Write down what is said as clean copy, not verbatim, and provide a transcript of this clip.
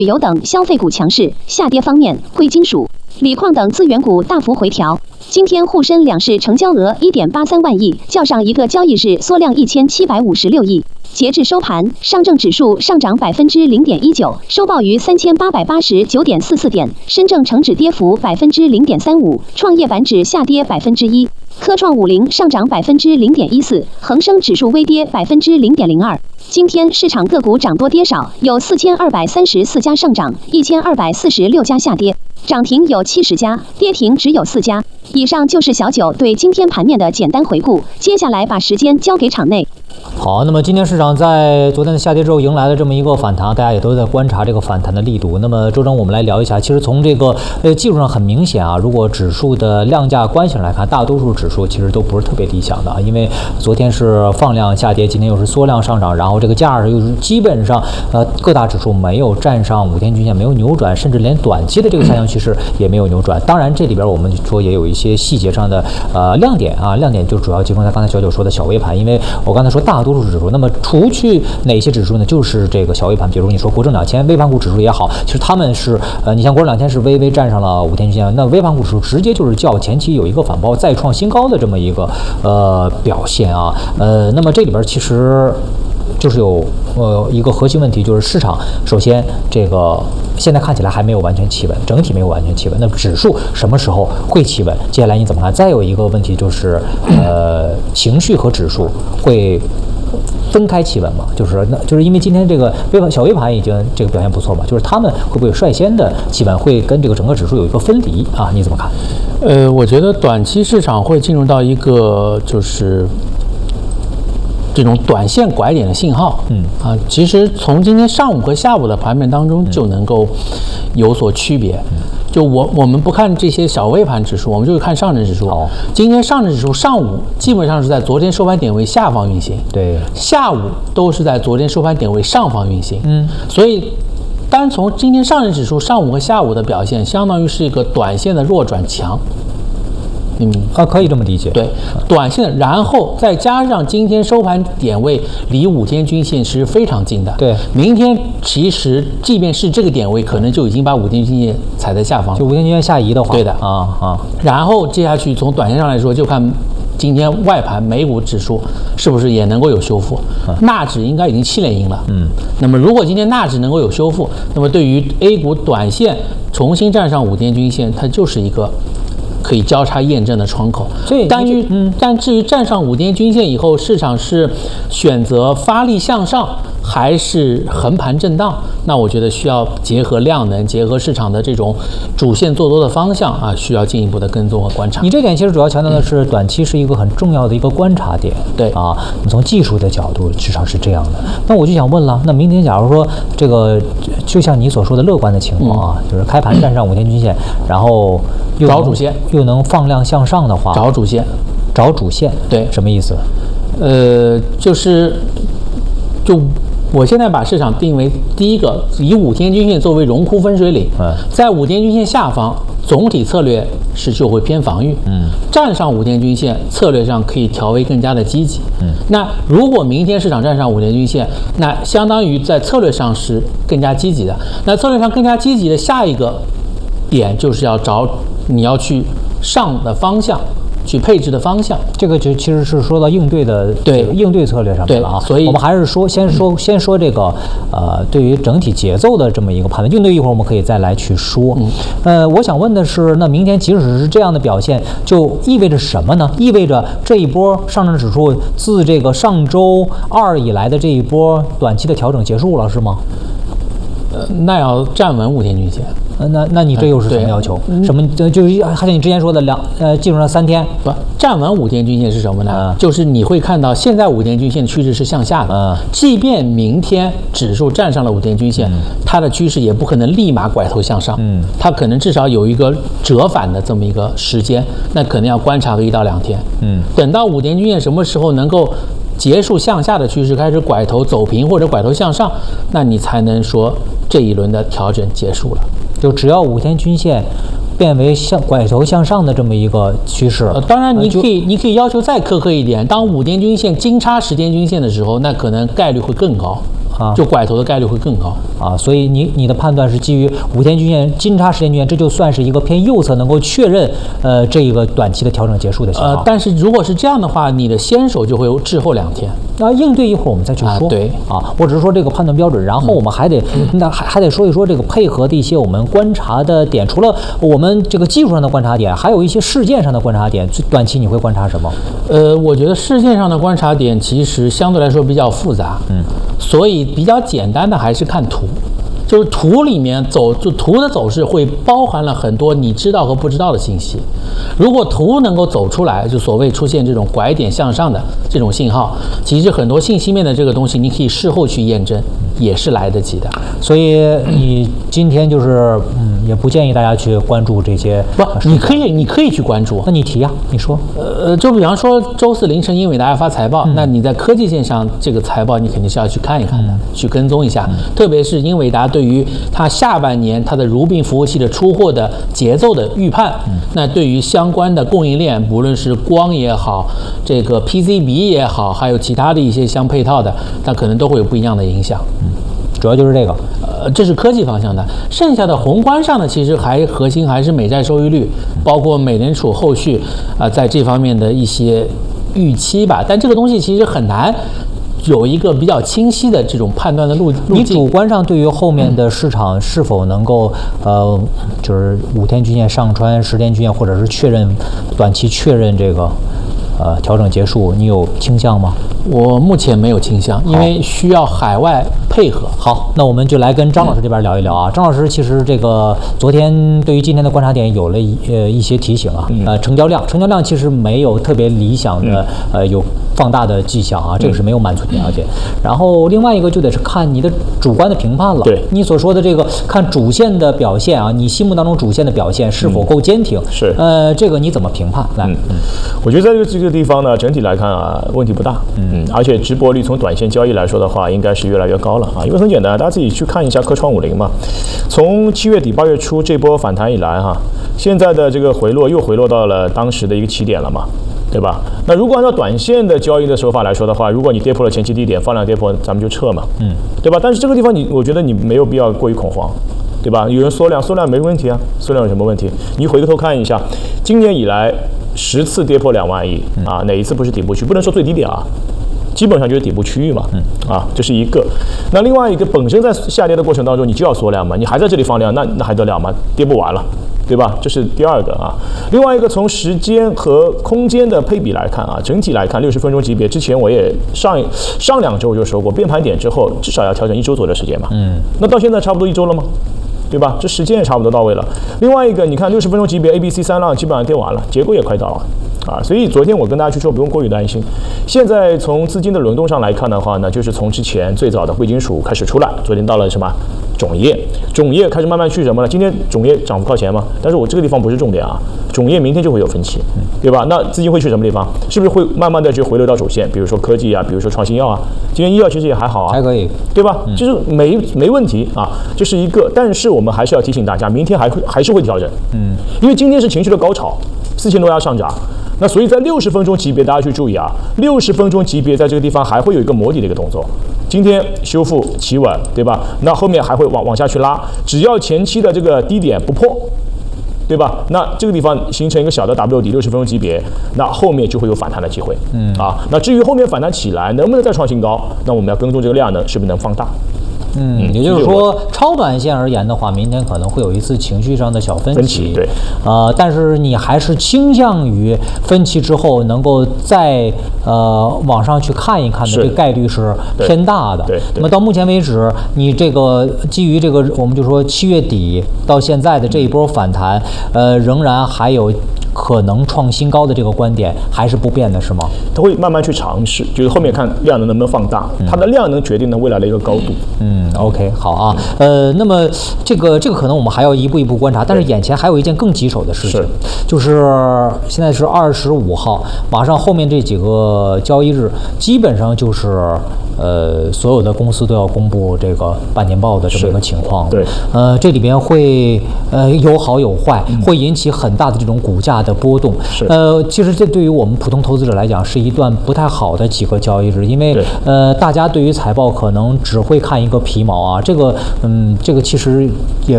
旅游等消费股强势，下跌方面，贵金属、锂矿等资源股大幅回调。今天沪深两市成交额1.83万亿，较上一个交易日缩量1756亿。截至收盘，上证指数上涨0.19%，收报于3889.44点；深证成指跌幅0.35%，创业板指下跌1%，科创50上涨0.14%，恒生指数微跌0.02%。今天市场个股涨多跌少，有4234家上涨，1246家下跌，涨停有70家，跌停只有4家。以上就是小九对今天盘面的简单回顾，接下来把时间交给场内。 好，那么今天市场在昨天的下跌之后迎来了这么一个反弹，大家也都在观察这个反弹的力度。那么周征我们来聊一下，其实从这个技术上很明显啊，如果指数的量价关系上来看，大多数指数其实都不是特别理想的，因为昨天是放量下跌，今天又是缩量上涨，然后这个价又是基本上各大指数没有站上5天均线，没有扭转，甚至连短期的这个下降趋势也没有扭转。当然这里边我们说也有一些细节上的亮点啊，亮点就主要集中在刚才小九说的小微盘，因为我刚才说大多数指数，那么除去哪些指数呢？就是这个小微盘，比如你说国证2000微盘股指数也好，其实他们是你像国证2000是微微站上了5天均线，那微盘股指数直接就是较前期有一个反包再创新高的这么一个表现啊，那么这里边其实就是有一个核心问题，就是市场首先这个现在看起来还没有完全企稳，整体没有完全企稳，那指数什么时候会企稳？接下来你怎么看？再有一个问题就是情绪和指数会分开企稳嘛，就是因为今天这个小微盘已经这个表现不错嘛，就是他们会不会率先的企稳，会跟这个整个指数有一个分离啊？你怎么看？ 我觉得短期市场会进入到一个就是这种短线拐点的信号，其实从今天上午和下午的盘面当中就能够有所区别。就我们不看这些小微盘指数，我们就看上证指数。今天上证指数上午基本上是在昨天收盘点位下方运行，对，下午都是在昨天收盘点位上方运行。所以单从今天上证指数上午和下午的表现，相当于是一个短线的弱转强。 可以这么理解。 对，短线的，然后再加上今天收盘点位离5天均线是非常近的。对，明天其实即便是这个点位，可能就已经把5天均线踩在下方。 就5天均线下移的话， 对的然后接下去从短线上来说，就看今天外盘美股指数是不是也能够有修复。纳指应该已经7连阴了。那么如果今天纳指能够有修复，那么对于 A 股短线重新站上5天均线，它就是一个可以交叉验证的窗口。但至于站上5天均线以后，市场是选择发力向上还是横盘震荡，那我觉得需要结合量能，结合市场的这种主线做多的方向啊，需要进一步的跟踪和观察。 你这点其实主要强调的是短期是一个很重要的一个观察点。 对啊，我们从技术的角度至少是这样的。那我就想问了，那明天假如说这个就像你所说的乐观的情况啊，就是开盘站上5天均线，然后找主线又能放量向上的话， 找主线， 对，什么意思？ 我现在把市场定为第一个，以5天均线作为荣枯分水岭，在5天均线下方，总体策略是就会偏防御。站上5天均线，策略上可以调为更加的积极。那如果明天市场站上5天均线，那相当于在策略上是更加积极的。那策略上更加积极的下一个点就是要找你要去上的方向。去配置的方向， 这个就其实是说到应对的应对策略上面了啊。 所以我们还是先说这个对于整体节奏的这么一个判断，应对一会儿我们可以再来去说。我想问的是，那明天即使是这样的表现，就意味着什么呢？意味着这一波上证指数自这个上周2以来的这一波短期的调整结束了，是吗？ 那要站稳5天均线。 那你这又是什么要求？什么就是还像你之前说的基本上3天不站稳5天均线是什么呢？就是你会看到现在5天均线趋势是向下的。即便明天指数站上了5天均线，它的趋势也不可能立马拐头向上。它可能至少有一个折返的这么一个时间，那可能要观察个1到2天。等到5天均线什么时候能够结束向下的趋势，开始拐头走平或者拐头向上，那你才能说这一轮的调整结束了。 就只要5天均线变为拐头向上的这么一个趋势， 当然你可以要求再苛刻一点，当5天均线金叉10天均线的时候，那可能概率会更高。 就拐头的概率会更高啊。所以你的判断是基于5天均线金叉10天均线，这就算是一个偏右侧能够确认这一个短期的调整结束的信号。 但是如果是这样的话，你的先手就会滞后2天。 应对一会儿我们再去说。 对我只是说这个判断标准，然后我们还得说一说这个配合的一些我们观察的点。除了我们这个技术上的观察点，还有一些事件上的观察点。短期你会观察什么？ 我觉得事件上的观察点其实相对来说比较复杂，所以比较简单的还是看图。就是图里面图的走势会包含了很多你知道和不知道的信息。如果图能够走出来，就所谓出现这种拐点向上的这种信号，其实很多信息面的这个东西，你可以事后去验证，也是来得及的。 所以你今天就是也不建议大家去关注这些。 不，你可以去关注。 那你提啊，你说。 就比方说周4凌晨英伟达要发财报，那你在科技线上这个财报你肯定是要去看一看的，去跟踪一下。特别是英伟达对于它下半年它的如病服务器的出货的节奏的预判，那对于相关的供应链，不论是光也好，这个 PCB 也好，还有其他的一些相配套的，那可能都会有不一样的影响。 主要就是这个， 这是科技方向的。剩下的宏观上的，其实核心还是美债收益率，包括美联储后续在这方面的一些预期吧。但这个东西其实很难有一个比较清晰的这种判断的路径。 你主观上对于后面的市场是否能够就是5天均线上穿10天均线，或者是短期确认这个调整结束，你有倾向吗？ 我目前没有倾向，因为需要海外配合。 好，那我们就来跟张老师这边聊一聊啊。张老师其实这个昨天对于今天的观察点有了一些提醒啊。成交量其实没有特别理想的有放大的迹象啊，这个是没有满足你了解。然后另外一个就得是看你的主观的评判了。 对， 你所说的这个看主线的表现啊，你心目当中主线的表现是否够坚挺？ 是。 这个你怎么评判？来， 我觉得在这个地方呢，整体来看啊，问题不大。而且直播率从短线交易来说的话，应该是越来越高了啊。因为很简单，大家自己去看一下科创50嘛，从7月底8月初这波反弹以来哈，现在的这个回落又回落到了当时的一个起点了嘛，对吧？那如果按照短线的交易的手法来说的话，如果你跌破了前期低点，放量跌破，咱们就撤嘛，对吧？但是这个地方我觉得你没有必要过于恐慌。对吧？有人缩量没问题啊，缩量有什么问题？你回过头看一下，今年以来10次跌破2万亿啊，哪一次不是底部区？不能说最低点啊，基本上就是底部区域嘛，这是一个。那另外一个，本身在下跌的过程当中，你就要缩量嘛，你还在这里放量，那还得了嘛？跌不完了，对吧？这是第二个啊。另外一个，从时间和空间的配比来看啊，整体来看60分钟级别，之前我也上2周就说过，变盘点之后至少要调整1周左右的时间嘛，那到现在差不多1周了吗？对吧？这时间也差不多到位了。另外一个，你看60分钟级别 ABC 3浪基本上跌完了，结构也快到了啊。所以昨天我跟大家去说，不用过于担心。现在从资金的轮动上来看的话呢，就是从之前最早的贵金属开始出来，昨天到了什么种业开始慢慢去什么了？今天种业涨幅靠前嘛，但是我这个地方不是重点啊，种业明天就会有分歧，对吧？那资金会去什么地方？是不是会慢慢的去回流到主线？比如说科技啊，比如说创新药啊。今天医药其实也还好啊， 还可以， 对吧？就是没问题啊，这是一个。但是我们还是要提醒大家，明天还是会调整，因为今天是情绪的高潮，4000多家上涨。那所以在60分钟级别，大家去注意啊，60分钟级别在这个地方还会有一个磨底的一个动作。今天修复企稳，对吧？那后面还会往下去拉，只要前期的这个低点不破，对吧？那这个地方形成一个小的 W 底，60分钟级别，那后面就会有反弹的机会。那至于后面反弹起来能不能再创新高，那我们要跟踪这个量呢，是不是能放大？ 也就是说，超短线而言的话，明天可能会有一次情绪上的小分歧， 对， 但是你还是倾向于分歧之后能够再往上去看一看的，这个概率是偏大的。 对。 那么到目前为止，你这个基于这个，我们就说7月底到现在的这一波反弹，仍然还有可能创新高的这个观点还是不变的，是吗？ 它会慢慢去尝试，就是后面看量能不能放大，它的量能决定了未来的一个高度。 OK， 好啊，那么这个可能我们还要一步一步观察，但是眼前还有一件更棘手的事情，就是现在是25号，马上后面这几个交易日基本上就是所有的公司都要公布这个半年报的这么一个情况。 对， 这里边会有好有坏，会引起很大的这种股价的波动。 是， 其实这对于我们普通投资者来讲是一段不太好的几个交易日，因为大家对于财报可能只会看一个皮毛啊，这个其实也